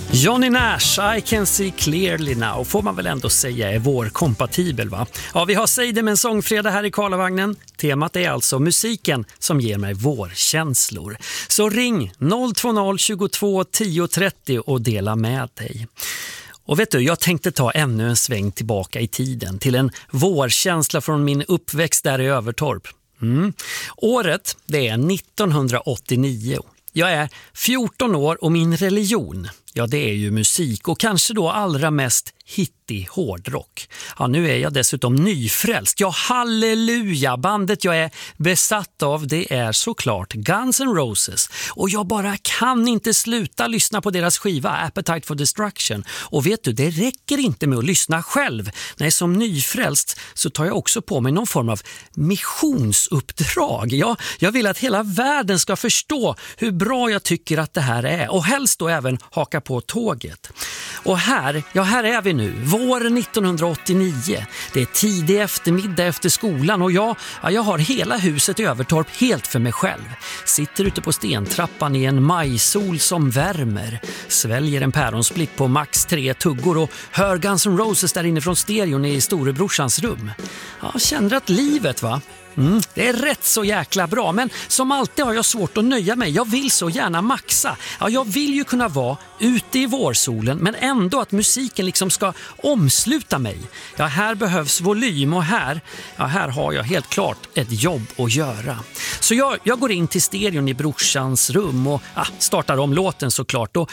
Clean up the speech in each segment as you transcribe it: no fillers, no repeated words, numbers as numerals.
Johnny Nash, I can see clearly now, får man väl ändå säga är vårkompatibel, va? Ja, vi har Säg det med en sångfredag här i Karlavagnen. Temat är alltså musiken som ger mig vårkänslor. Så ring 020 22 10 30 och dela med dig. Och vet du, jag tänkte ta ännu en sväng tillbaka i tiden till en vårkänsla från min uppväxt där i Övertorp. Året, det är 1989. Jag är 14 år och min religion, ja det är ju musik och kanske då allra mest hittig hårdrock. Ja, nu är jag dessutom nyfrälst. Ja, halleluja! Bandet jag är besatt av, det är såklart Guns N' Roses. Och jag bara kan inte sluta lyssna på deras skiva Appetite for Destruction. Och vet du, det räcker inte med att lyssna själv. Nej, som nyfrälst så tar jag också på mig någon form av missionsuppdrag. Ja, jag vill att hela världen ska förstå hur bra jag tycker att det här är. Och helst då även haka på tåget. Och här är vi nu, våren 1989. Det är tidig eftermiddag efter skolan och jag har hela huset i Övertorp helt för mig själv. Sitter ute på stentrappan i en majsol som värmer. Sväljer en päronsplitt på max 3 tuggor och hör Guns N' Roses där inne från stereon i storebrorsans rum. Ja, känner att livet, va? Det är rätt så jäkla bra, men som alltid har jag svårt att nöja mig. Jag vill så gärna maxa. Ja, jag vill ju kunna vara ute i vårsolen, men ändå att musiken liksom ska omsluta mig. Ja, här behövs volym och här har jag helt klart ett jobb att göra. Så jag går in till stereon i brorsans rum och startar om låten såklart. Och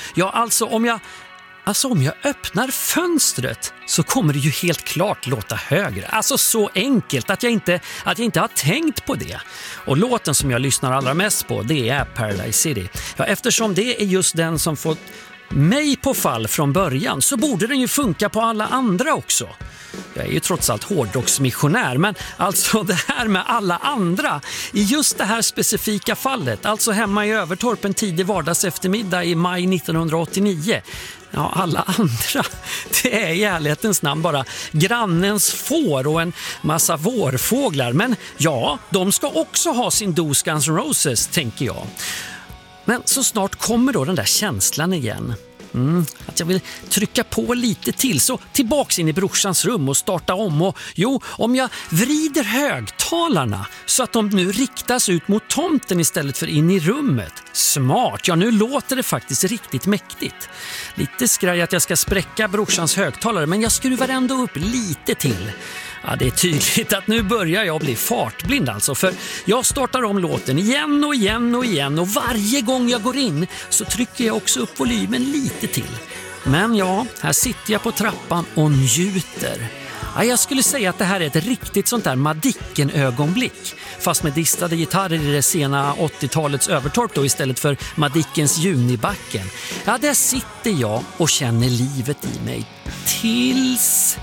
om jag öppnar fönstret så kommer det ju helt klart låta högre. Alltså så enkelt att jag inte har tänkt på det. Och låten som jag lyssnar allra mest på, det är Paradise City. Ja, eftersom det är just den som fått mig på fall från början så borde den ju funka på alla andra också. Jag är ju trots allt hårdrocksmissionär, men alltså det här med alla andra i just det här specifika fallet, alltså hemma i Övertorp en tidig vardags eftermiddag i maj 1989. Ja, alla andra, det är i ärlighetens namn bara grannens får och en massa vårfåglar. Men ja, de ska också ha sin dos Guns N' Roses, tänker jag. Men så snart kommer då den där känslan igen. Att jag vill trycka på lite till, så tillbaks in i brorsans rum och starta om. Och om jag vrider högtalarna så att de nu riktas ut mot tomten istället för in i rummet. Smart, ja nu låter det faktiskt riktigt mäktigt. Lite skraj att jag ska spräcka brorsans högtalare, men jag skruvar ändå upp lite till. Ja, det är tydligt att nu börjar jag bli fartblind alltså, för jag startar om låten igen och igen och igen och varje gång jag går in så trycker jag också upp volymen lite till. Men ja, här sitter jag på trappan och njuter. Ja, jag skulle säga att det här är ett riktigt sånt där Madicken-ögonblick, fast med distade gitarrer i det sena 80-talets Övertorp då istället för Madickens Junibacken. Ja, där sitter jag och känner livet i mig tills...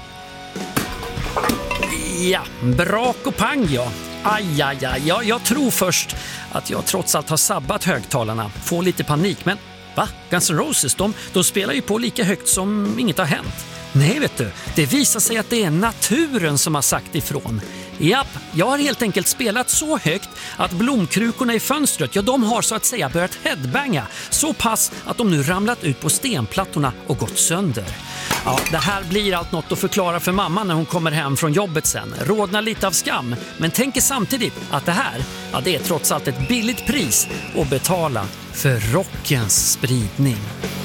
Ja, brak och pang, ja. Jag tror först att jag trots allt har sabbat högtalarna. Får lite panik, men va? Guns N' Roses, de spelar ju på lika högt som inget har hänt. Nej, vet du, det visar sig att det är naturen som har sagt ifrån. Japp, jag har helt enkelt spelat så högt att blomkrukorna i fönstret, de har så att säga börjat headbanga. Så pass att de nu ramlat ut på stenplattorna och gått sönder. Ja, det här blir allt något att förklara för mamma när hon kommer hem från jobbet sen. Rådnar lite av skam, men tänker samtidigt att det här, det är trots allt ett billigt pris att betala för rockens spridning.